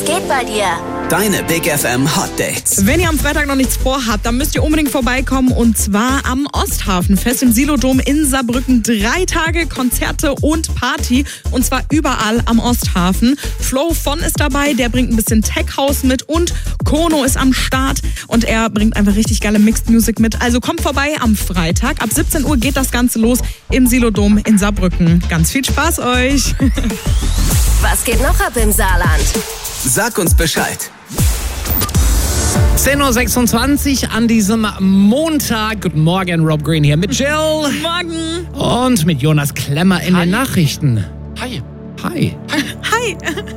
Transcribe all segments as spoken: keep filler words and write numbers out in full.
Was geht bei dir? Deine Big F M Hot Dates. Wenn ihr am Freitag noch nichts vorhabt, dann müsst ihr unbedingt vorbeikommen und zwar am Osthafenfest im Silodom in Saarbrücken. Drei Tage Konzerte und Party und zwar überall am Osthafen. Flow von ist dabei, der bringt ein bisschen Tech House mit und Kono ist am Start und er bringt einfach richtig geile Mixed Music mit. Also kommt vorbei am Freitag. Ab siebzehn Uhr geht das Ganze los im Silodom in Saarbrücken. Ganz viel Spaß euch! Was geht noch ab im Saarland? Sag uns Bescheid. zehn Uhr sechsundzwanzig an diesem Montag. Guten Morgen, Rob Green hier mit Jill. Guten Morgen. Und mit Jonas Klemmer in Hi. den Nachrichten. Hi. Hi. Hi.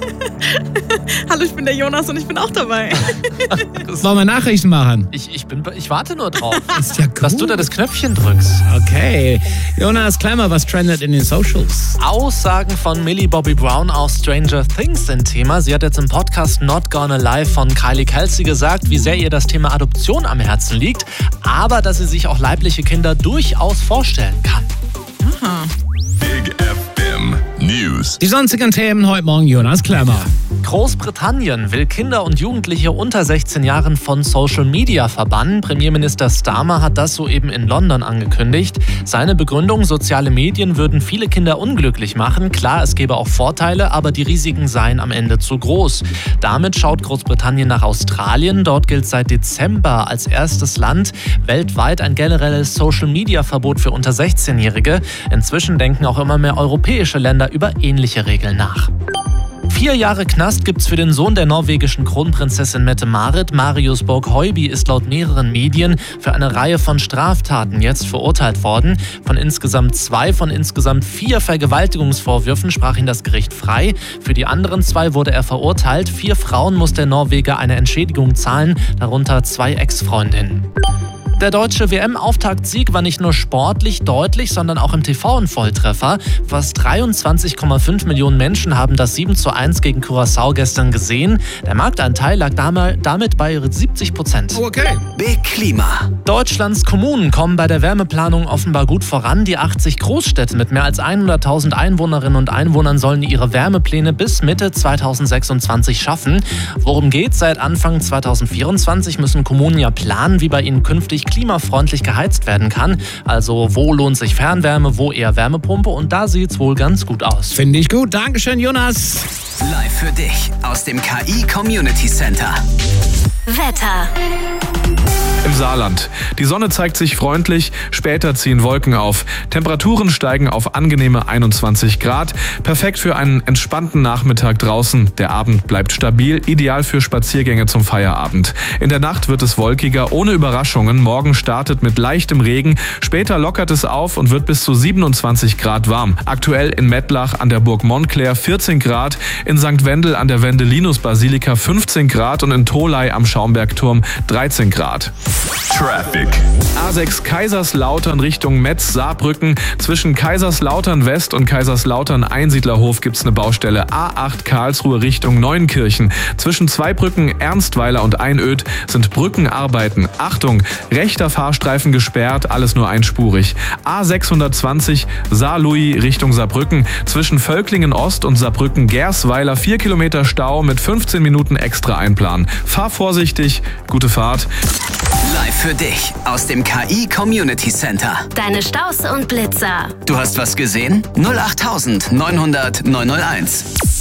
Hallo, ich bin der Jonas und ich bin auch dabei. Wollen wir Nachrichten machen? Ich, ich, bin, ich warte nur drauf, Ist ja gut. dass du da das Knöpfchen drückst. Okay. Jonas Klemmer, was trendet in den Socials? Aussagen von Millie Bobby Brown aus Stranger Things sind Thema. Sie hat jetzt im Podcast Not Gonna Lie von Kylie Kelsey gesagt, wie sehr ihr das Thema Adoption am Herzen liegt, aber dass sie sich auch leibliche Kinder durchaus vorstellen kann. Aha. Big F M News. Die sonstigen Themen heute Morgen Jonas Klemmer. Großbritannien will Kinder und Jugendliche unter sechzehn Jahren von Social Media verbannen. Premierminister Starmer hat das soeben in London angekündigt. Seine Begründung, soziale Medien würden viele Kinder unglücklich machen. Klar, es gäbe auch Vorteile, aber die Risiken seien am Ende zu groß. Damit schaut Großbritannien nach Australien. Dort gilt seit Dezember als erstes Land weltweit ein generelles Social-Media-Verbot für unter sechzehnjährige. Inzwischen denken auch immer mehr europäische Länder über ähnliche Regeln nach. Vier Jahre Knast gibt's für den Sohn der norwegischen Kronprinzessin Mette-Marit. Marius Borg-Høiby ist laut mehreren Medien für eine Reihe von Straftaten jetzt verurteilt worden. Von insgesamt zwei von insgesamt vier Vergewaltigungsvorwürfen sprach ihn das Gericht frei. Für die anderen zwei wurde er verurteilt. Vier Frauen muss der Norweger eine Entschädigung zahlen, darunter zwei Ex-Freundinnen. Der deutsche W M-Auftaktsieg war nicht nur sportlich deutlich, sondern auch im T V ein Volltreffer. Fast dreiundzwanzig Komma fünf Millionen Menschen haben das sieben zu eins gegen Curaçao gestern gesehen. Der Marktanteil lag damit bei siebzig Prozent. Okay. Big Klima. Deutschlands Kommunen kommen bei der Wärmeplanung offenbar gut voran. Die achtzig Großstädte mit mehr als hunderttausend Einwohnerinnen und Einwohnern sollen ihre Wärmepläne bis Mitte zweitausendsechsundzwanzig schaffen. Worum geht's? Seit Anfang zweitausendvierundzwanzig müssen Kommunen ja planen, wie bei ihnen künftig klimafreundlich geheizt werden kann. Also wo lohnt sich Fernwärme, wo eher Wärmepumpe und da sieht's wohl ganz gut aus. Finde ich gut. Dankeschön, Jonas. Live für dich aus dem K I Community Center. Wetter. Im Saarland. Die Sonne zeigt sich freundlich, später ziehen Wolken auf. Temperaturen steigen auf angenehme einundzwanzig Grad. Perfekt für einen entspannten Nachmittag draußen. Der Abend bleibt stabil, ideal für Spaziergänge zum Feierabend. In der Nacht wird es wolkiger, ohne Überraschungen. Morgen startet mit leichtem Regen. Später lockert es auf und wird bis zu siebenundzwanzig Grad warm. Aktuell in Mettlach an der Burg Montclair vierzehn Grad, in Sankt Wendel an der Wendelinus-Basilika fünfzehn Grad und in Tholey am Schaumbergturm dreizehn Grad. Traffic. A sechs Kaiserslautern Richtung Metz-Saarbrücken. Zwischen Kaiserslautern West und Kaiserslautern Einsiedlerhof gibt's eine Baustelle. A acht Karlsruhe Richtung Neunkirchen. Zwischen Zweibrücken, Ernstweiler und Einöd sind Brückenarbeiten. Achtung, rechter Fahrstreifen gesperrt, alles nur einspurig. A sechshundertzwanzig Saarlouis Richtung Saarbrücken. Zwischen Völklingen Ost und Saarbrücken-Gersweiler vier Kilometer Stau mit fünfzehn Minuten extra einplanen. Fahr vorsichtig, gute Fahrt. Live für dich aus dem K I Community Center. Deine Staus und Blitzer. Du hast was gesehen? null acht neunhundert neunhunderteins.